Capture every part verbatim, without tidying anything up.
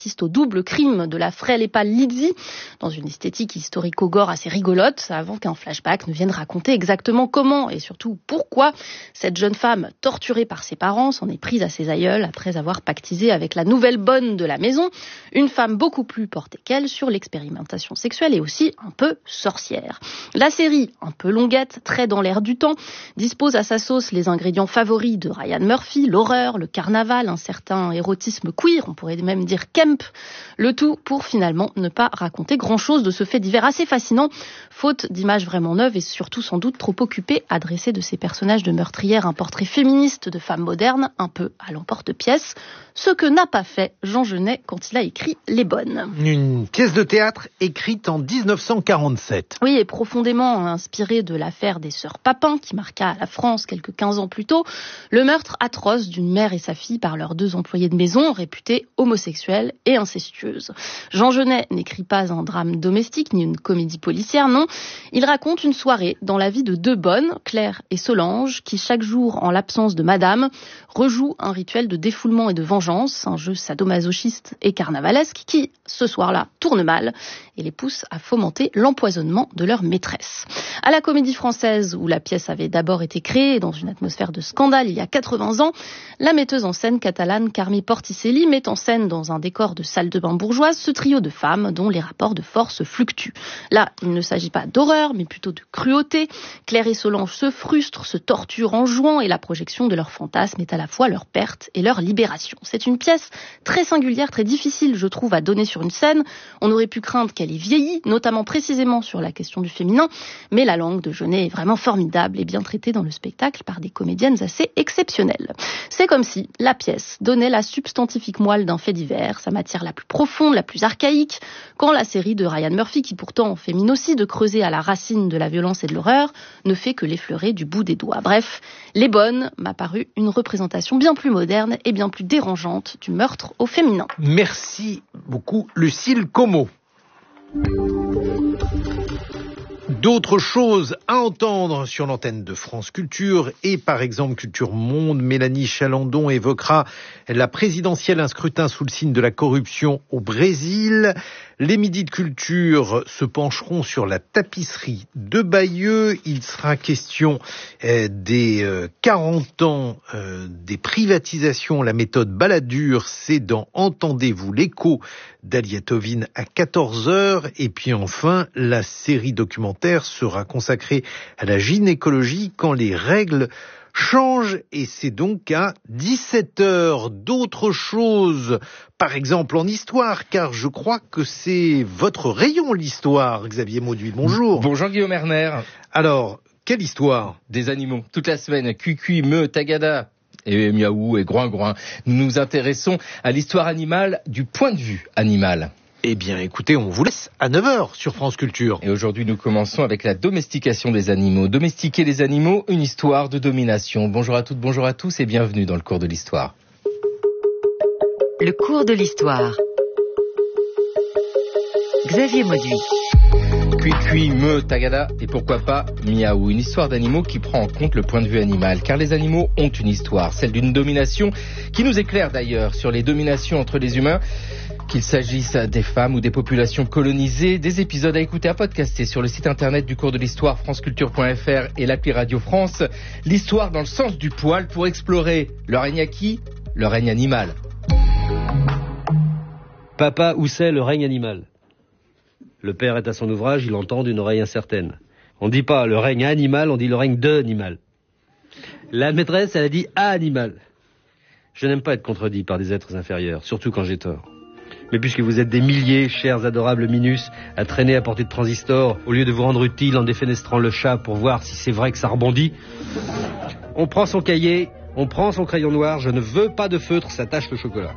au double crime de la frêle et pâle Lizzie, dans une esthétique historico-gore assez rigolote, avant qu'un flashback ne vienne raconter exactement comment et surtout pourquoi cette jeune femme, torturée par ses parents, s'en est prise à ses aïeuls après avoir pactisé avec la nouvelle bonne de la maison, une femme beaucoup plus portée qu'elle sur l'expérimentation sexuelle et aussi un peu sorcière. La série, un peu longuette, très dans l'air du temps, dispose à sa sauce les ingrédients favoris de Ryan Murphy, l'horreur, le carnaval, un certain érotisme queer, on pourrait même dire camp. Le tout pour finalement ne pas raconter grand-chose de ce fait divers assez fascinant, faute d'images vraiment neuves et surtout sans doute trop occupé à dresser de ces personnages de meurtrières un portrait féministe de femmes modernes, un peu à l'emporte-pièce, ce que n'a pas fait Jean Genet quand il a écrit Les Bonnes. Une pièce de théâtre écrite en dix-neuf cent quarante-sept. Oui, et profondément inspirée de l'affaire des sœurs Papin, qui marqua la France quelques quinze ans plus tôt, le meurtre atroce d'une mère et sa fille par leurs deux employés de maison, réputés homosexuels et incestueuses. Jean Genet n'écrit pas un drame domestique, ni une comédie policière, non. Il raconte une soirée dans la vie de deux bonnes, Claire et Solange, qui chaque jour, en l'absence de madame, rejouent un rituel de défoulement et de vengeance, un jeu sadomasochiste et carnavalesque qui, ce soir-là, tourne mal et les pousse à fomenter l'empoisonnement de leur maîtresse. À la Comédie Française, où la pièce avait d'abord été créée dans une atmosphère de scandale il y a quatre-vingts ans, la metteuse en scène catalane Carme Porticelli met en scène dans un décor de salle de bain bourgeoise ce trio de femmes dont les rapports de force fluctuent. Là, il ne s'agit pas d'horreur, mais plutôt de cruauté. Claire et Solange se frustrent, se torturent en jouant et la projection de leurs fantasmes est à la fois leur perte et leur libération. C'est une pièce très singulière, très difficile, je trouve, à donner sur une scène. On aurait pu craindre qu'elle ait vieilli, notamment précisément sur la question du féminin, mais la langue de Genet est vraiment formidable et bien traitée dans le spectacle par des comédiennes assez exceptionnelles. C'est comme si la pièce donnait la substantifique moelle d'un fait divers, sa matière la plus profonde, la plus archaïque, quand la série de Ryan Murphy, qui pourtant fait mine aussi de creuser à la racine de la violence et de l'horreur, ne fait que l'effleurer du bout des doigts. Bref, Les Bonnes m'a paru une représentation bien plus moderne et bien plus dérangeante du meurtre au féminin. Merci beaucoup, Lucille Como. D'autres choses à entendre sur l'antenne de France Culture et par exemple Culture Monde. Mélanie Chalandon évoquera la présidentielle, un scrutin sous le signe de la corruption au Brésil. Les midis de culture se pencheront sur la tapisserie de Bayeux. Il sera question euh, des euh, quarante ans euh, des privatisations. La méthode Balladur, c'est dans Entendez-vous l'écho d'Aliatovine à quatorze heures. Et puis enfin, la série documentaire sera consacrée à la gynécologie quand les règles change et c'est donc à dix-sept heures. D'autres choses, par exemple en histoire, car je crois que c'est votre rayon, l'histoire. Xavier Mauduit, bonjour. Bonjour Guillaume Erner. Alors, quelle histoire? Des animaux. Toute la semaine, Cuicui, Meux, Tagada et Miaou et Groin-Groin. Nous nous intéressons à l'histoire animale du point de vue animal. Eh bien, écoutez, on vous laisse à neuf heures sur France Culture. Et aujourd'hui, nous commençons avec la domestication des animaux. Domestiquer les animaux, une histoire de domination. Bonjour à toutes, bonjour à tous et bienvenue dans le cours de l'histoire. Le cours de l'histoire. Xavier Mauduit. Cuicui, Meux, Tagada et pourquoi pas Miaou. Une histoire d'animaux qui prend en compte le point de vue animal. Car les animaux ont une histoire, celle d'une domination qui nous éclaire d'ailleurs sur les dominations entre les humains. Qu'il s'agisse des femmes ou des populations colonisées, des épisodes à écouter, à podcaster sur le site internet du cours de l'histoire franceculture point f r et l'appli Radio France. L'histoire dans le sens du poil pour explorer le règne acquis, le règne animal. Papa, où c'est le règne animal? Le père est à son ouvrage, il entend d'une oreille incertaine. On ne dit pas le règne animal, on dit le règne de animal. La maîtresse, elle a dit à animal. Je n'aime pas être contredit par des êtres inférieurs, surtout quand j'ai tort. Mais puisque vous êtes des milliers, chers adorables Minus, à traîner à portée de transistor, au lieu de vous rendre utile en défenestrant le chat pour voir si c'est vrai que ça rebondit, on prend son cahier, on prend son crayon noir, je ne veux pas de feutre, ça tache le chocolat.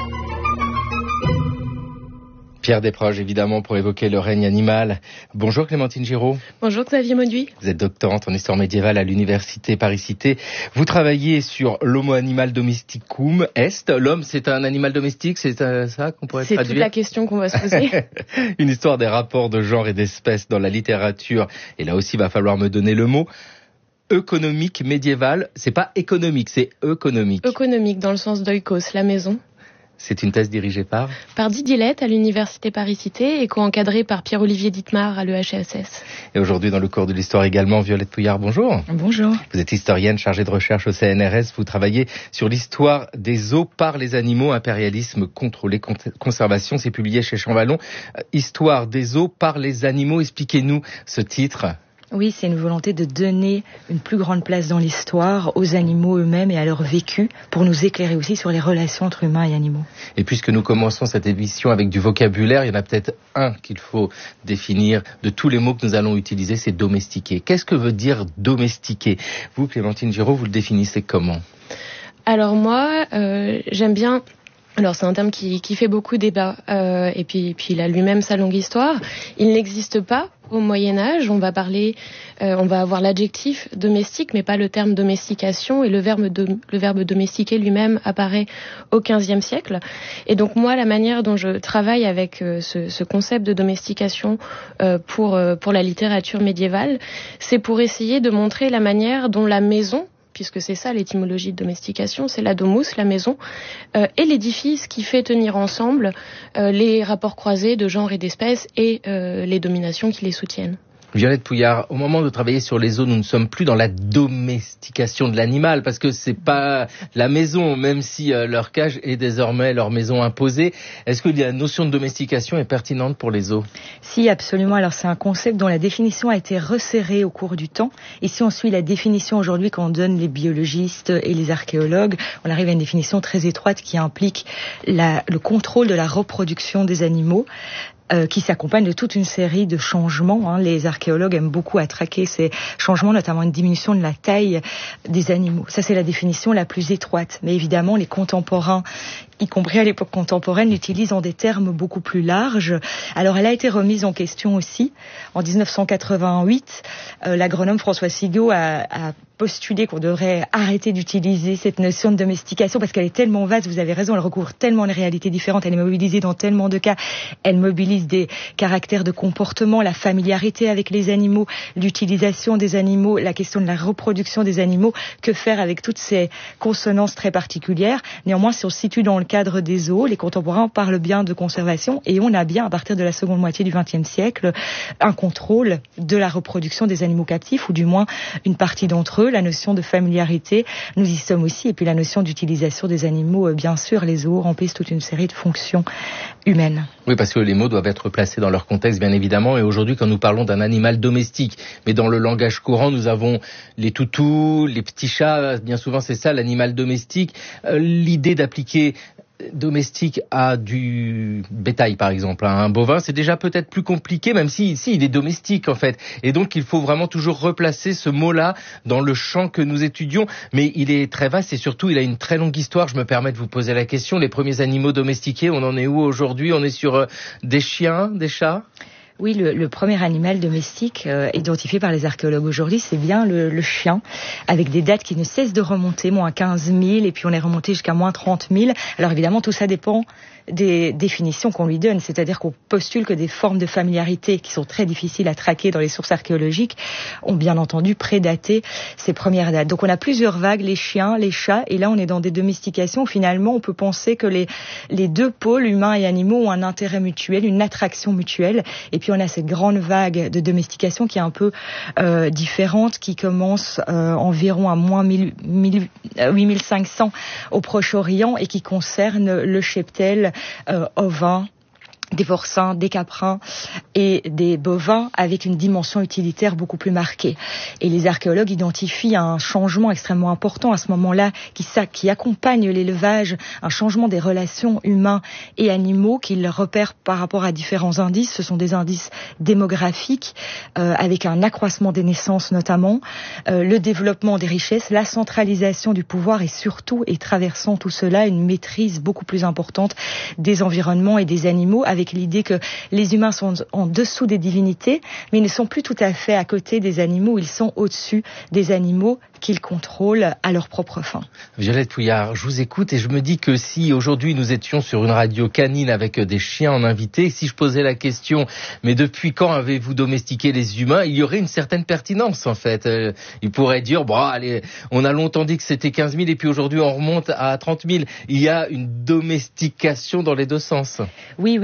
Pierre Desproges, évidemment, pour évoquer le règne animal. Bonjour Clémentine Giraud. Bonjour Xavier Mauduit. Vous êtes doctorante en histoire médiévale à l'université Paris-Cité. Vous travaillez sur l'Homo animal domesticum est. L'homme, c'est un animal domestique, c'est ça qu'on pourrait c'est traduire? C'est toute la question qu'on va se poser. Une histoire des rapports de genre et d'espèces dans la littérature. Et là aussi, il va falloir me donner le mot. Économique médiéval, c'est pas économique, c'est économique. Économique, dans le sens d'oikos, la maison. C'est une thèse dirigée par Par Didier Lett à l'Université Paris-Cité et co-encadrée par Pierre-Olivier Dittmar à l'E H E S S. Et aujourd'hui, dans le cours de l'histoire également, Violette Pouillard, bonjour. Bonjour. Vous êtes historienne chargée de recherche au C N R S. Vous travaillez sur l'histoire des zoos par les animaux, impérialisme, contrôlé, conservation. C'est publié chez Champvallon. Histoire des zoos par les animaux. Expliquez-nous ce titre. Oui, c'est une volonté de donner une plus grande place dans l'histoire aux animaux eux-mêmes et à leur vécu pour nous éclairer aussi sur les relations entre humains et animaux. Et puisque nous commençons cette émission avec du vocabulaire, il y en a peut-être un qu'il faut définir de tous les mots que nous allons utiliser, c'est domestiquer. Qu'est-ce que veut dire domestiquer? Vous, Clémentine Giraud, vous le définissez comment? Alors moi, euh, j'aime bien... Alors c'est un terme qui, qui fait beaucoup débat euh, et puis, puis il a lui-même sa longue histoire. Il n'existe pas au Moyen-Âge. On va parler, euh, on va avoir l'adjectif domestique, mais pas le terme domestication. Et le verbe, de, le verbe domestiquer lui-même apparaît au quinzième siècle. Et donc moi, la manière dont je travaille avec euh, ce, ce concept de domestication euh, pour euh, pour la littérature médiévale, c'est pour essayer de montrer la manière dont la maison, puisque c'est ça l'étymologie de domestication, c'est la domus, la maison, euh, et l'édifice qui fait tenir ensemble euh, les rapports croisés de genre et d'espèces et euh, les dominations qui les soutiennent. Violette Pouillard, au moment de travailler sur les zoos, nous ne sommes plus dans la domestication de l'animal, parce que c'est pas la maison, même si euh, leur cage est désormais leur maison imposée. Est-ce que la notion de domestication est pertinente pour les zoos? Si, absolument. Alors c'est un concept dont la définition a été resserrée au cours du temps. Et si on suit la définition aujourd'hui qu'on donne les biologistes et les archéologues, on arrive à une définition très étroite qui implique la, le contrôle de la reproduction des animaux. Euh, qui s'accompagne de toute une série de changements. Hein. Les archéologues aiment beaucoup à traquer ces changements, notamment une diminution de la taille des animaux. Ça, c'est la définition la plus étroite. Mais évidemment, les contemporains, y compris à l'époque contemporaine, l'utilisent en des termes beaucoup plus larges. Alors, elle a été remise en question aussi. En dix-neuf cent quatre-vingt-huit, euh, l'agronome François Sigaud a, a postulé qu'on devrait arrêter d'utiliser cette notion de domestication parce qu'elle est tellement vaste, vous avez raison, elle recouvre tellement de réalités différentes, elle est mobilisée dans tellement de cas, elle mobilise des caractères de comportement, la familiarité avec les animaux, l'utilisation des animaux, la question de la reproduction des animaux, que faire avec toutes ces consonances très particulières. Néanmoins, si on se situe dans le cadre des zoos, les contemporains parlent bien de conservation et on a bien, à partir de la seconde moitié du vingtième siècle, un contrôle de la reproduction des animaux captifs, ou du moins une partie d'entre eux. La notion de familiarité, nous y sommes aussi, et puis la notion d'utilisation des animaux, bien sûr, les zoos remplissent toute une série de fonctions humaines. Oui, parce que les mots doivent être placés dans leur contexte, bien évidemment, et aujourd'hui, quand nous parlons d'un animal domestique, mais dans le langage courant, nous avons les toutous, les petits chats, bien souvent c'est ça, l'animal domestique. Euh, l'idée d'appliquer domestique à du bétail, par exemple, à un bovin, c'est déjà peut-être plus compliqué, même si ici il est domestique en fait. Et donc il faut vraiment toujours replacer ce mot-là dans le champ que nous étudions. Mais il est très vaste et surtout il a une très longue histoire. Je me permets de vous poser la question. Les premiers animaux domestiqués, on en est où aujourd'hui? On est sur euh, des chiens, des chats? Oui, le, le premier animal domestique euh, identifié par les archéologues aujourd'hui, c'est bien le, le chien, avec des dates qui ne cessent de remonter, moins quinze mille, et puis on est remonté jusqu'à moins trente mille. Alors évidemment, tout ça dépend des définitions qu'on lui donne, c'est-à-dire qu'on postule que des formes de familiarité qui sont très difficiles à traquer dans les sources archéologiques ont bien entendu prédaté ces premières dates. Donc on a plusieurs vagues, les chiens, les chats, et là on est dans des domestications où finalement on peut penser que les, les deux pôles, humains et animaux, ont un intérêt mutuel, une attraction mutuelle, et puis on a cette grande vague de domestication qui est un peu euh, différente, qui commence euh, environ à moins huit mille cinq cents au Proche-Orient et qui concerne le cheptel euh, ovin, des porcins, des caprins et des bovins avec une dimension utilitaire beaucoup plus marquée. Et les archéologues identifient un changement extrêmement important à ce moment-là qui, ça, qui accompagne l'élevage, un changement des relations humains et animaux qu'ils repèrent par rapport à différents indices. Ce sont des indices démographiques euh, avec un accroissement des naissances notamment, euh, le développement des richesses, la centralisation du pouvoir et surtout, et traversant tout cela, une maîtrise beaucoup plus importante des environnements et des animaux avec avec l'idée que les humains sont en dessous des divinités, mais ils ne sont plus tout à fait à côté des animaux, ils sont au-dessus des animaux qu'ils contrôlent à leur propre fin. Violette Pouillard, je vous écoute et je me dis que si aujourd'hui nous étions sur une radio canine avec des chiens en invité, si je posais la question, mais depuis quand avez-vous domestiqué les humains, il y aurait une certaine pertinence en fait. Euh, il pourrait dire, bon allez, on a longtemps dit que c'était quinze mille et puis aujourd'hui on remonte à trente mille. Il y a une domestication dans les deux sens. Oui, oui.